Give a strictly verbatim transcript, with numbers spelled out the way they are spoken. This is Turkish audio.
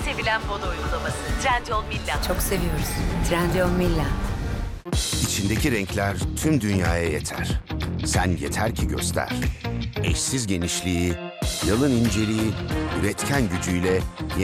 sevilen moda uygulaması Trendyol Milla. Çok seviyoruz. Trendyol Milla. İçindeki renkler tüm dünyaya yeter. Sen yeter ki göster. Eşsiz genişliği, yalın inceliği, üretken gücüyle yeni